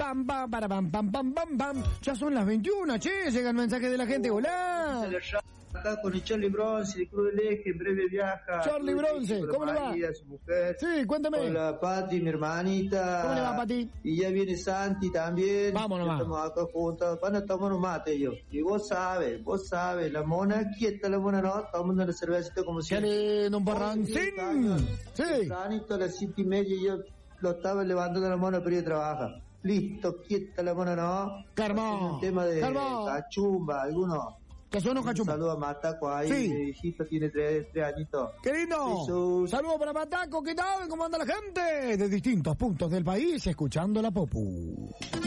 Pam, pam, para, pam, pam, pam, pam, pam. Ya son las 21, che, llega el mensaje de la gente. Hola. Acá con el Charlie Bronce, de Cruz del Eje, en breve viaja. Charlie Bronce, ¿cómo le va? María, su mujer. Sí, cuéntame. Hola, Pati, mi hermanita. ¿Cómo le va, Pati? Y ya viene Santi también. Vamos nomás. Estamos acá juntos. Van a tomar un mate ellos. Y vos sabes, la mona, quieta la mona, ¿no? Tomando una cervecita como ¿Qué siempre. le don Barrancín? Sí. Tempranito a las 7:30 y yo lo estaba levantando la mona para ir a trabajar. Listo, quieta la mona, ¿no? Carmón. Un tema de Carmón. cachumba, algunos. Que son los Un cachumbas. saludo a Mataco ahí, Sí. mi hijito tiene 3 añitos. ¡Qué lindo! Jesús. Saludos para Pataco, ¿qué tal? ¿Cómo anda la gente? De distintos puntos del país, escuchando la Popu.